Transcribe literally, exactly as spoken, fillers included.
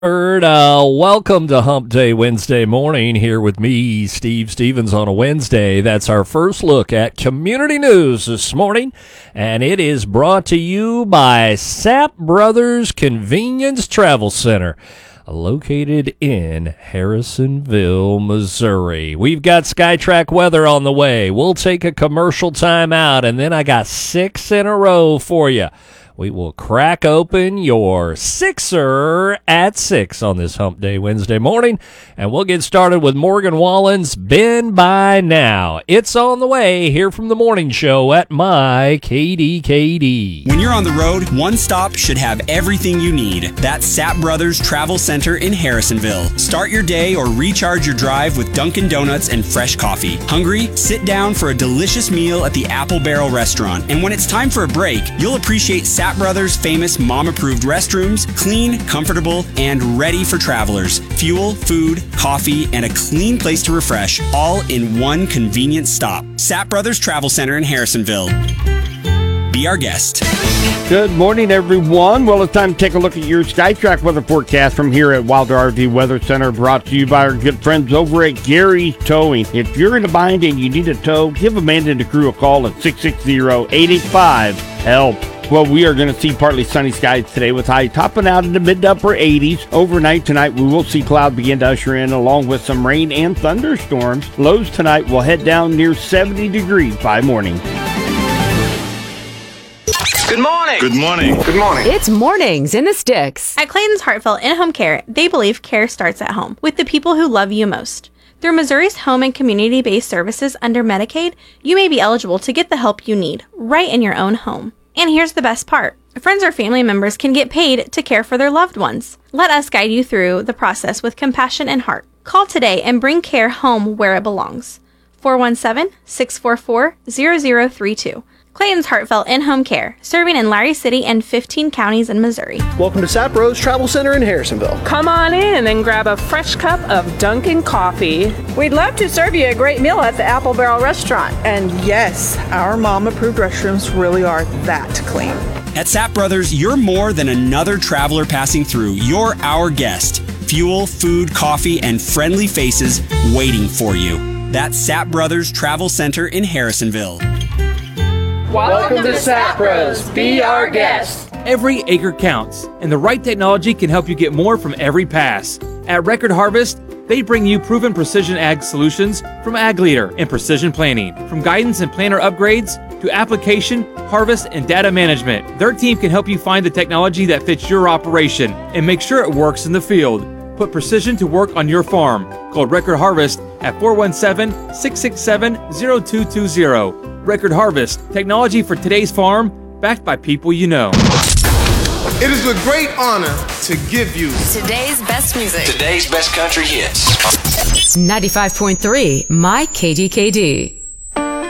Uh, welcome to Hump Day Wednesday morning here with me, Steve Stevens, on a Wednesday. That's our first look at community news this morning, and it is brought to you by Sapp Brothers Convenience Travel Center, located in Harrisonville, Missouri. We've got SkyTrack weather on the way. We'll take a commercial time out, and then I got six in a row for you. We will crack open your Sixer at six on this Hump Day Wednesday morning, and we'll get started with Morgan Wallen's Been By Now. It's on the way here from the morning show at My K D K D. When you're on the road, one stop should have everything you need. That's Sapp Brothers Travel Center in Harrisonville. Start your day or recharge your drive with Dunkin' Donuts and fresh coffee. Hungry? Sit down for a delicious meal at the Apple Barrel Restaurant. And when it's time for a break, you'll appreciate Sapp Brothers' famous mom-approved restrooms, clean, comfortable, and ready for travelers. Fuel, food, coffee, and a clean place to refresh, all in one convenient stop. Sapp Brothers Travel Center in Harrisonville. Be our guest. Good morning, everyone. Well, it's time to take a look at your SkyTrack weather forecast from here at Wilder R V Weather Center, brought to you by our good friends over at Gary's Towing. If you're in a bind and you need a tow, give Amanda and the crew a call at six six zero, eight eight five, HELP. Well, we are going to see partly sunny skies today with highs topping out in the mid to upper eighties. Overnight tonight, we will see clouds begin to usher in along with some rain and thunderstorms. Lows tonight will head down near seventy degrees by morning. Good morning. Good morning. Good morning. It's Mornings in the Sticks. At Clayton's Heartfelt In-Home Care, they believe care starts at home, with the people who love you most. Through Missouri's home and community-based services under Medicaid, you may be eligible to get the help you need, right in your own home. And here's the best part. Friends or family members can get paid to care for their loved ones. Let us guide you through the process with compassion and heart. Call today and bring care home where it belongs. four one seven, six four four, zero zero three two. Clayton's Heartfelt In-Home Care, serving in Larry City and fifteen counties in Missouri. Welcome to Sapp Brothers Travel Center in Harrisonville. Come on in and grab a fresh cup of Dunkin' coffee. We'd love to serve you a great meal at the Apple Barrel Restaurant. And yes, our mom-approved restrooms really are that clean. At Sapp Brothers, you're more than another traveler passing through. You're our guest. Fuel, food, coffee, and friendly faces waiting for you. That's Sapp Brothers Travel Center in Harrisonville. Welcome, Welcome to Sapp Bros. Be our guest. Every acre counts, and the right technology can help you get more from every pass. At Record Harvest, they bring you proven precision ag solutions from Ag Leader and Precision Planting. From guidance and planter upgrades to application, harvest, and data management, their team can help you find the technology that fits your operation and make sure it works in the field. Put precision to work on your farm. Call Record Harvest at four one seven, six six seven, zero two two zero. Record Harvest, technology for today's farm, backed by people you know. It is a great honor to give you today's best music. Today's best country hits. ninety-five point three, My K D K D.